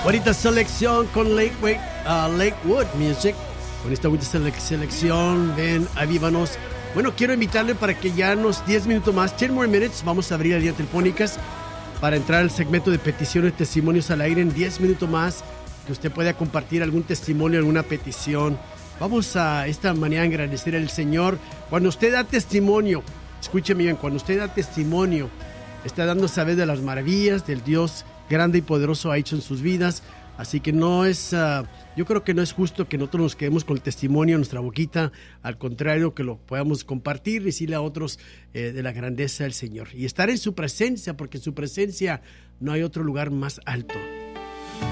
Bonita selección con Lakewood Music. Con esta bonita selección, ven, avívanos. Bueno, quiero invitarle para que ya unos 10 minutos más, 10 more minutes, vamos a abrir las líneas telefónicas para entrar al segmento de peticiones, testimonios al aire en 10 minutos más, que usted pueda compartir algún testimonio, alguna petición. Vamos a esta mañana agradecer al Señor. Cuando usted da testimonio, escúcheme bien, cuando usted da testimonio, está dando saber de las maravillas del Dios grande y poderoso ha hecho en sus vidas. Así que no es, yo creo que no es justo que nosotros nos quedemos con el testimonio en nuestra boquita. Al contrario, que lo podamos compartir y decirle a otros de la grandeza del Señor. Y estar en su presencia, porque en su presencia no hay otro lugar más alto.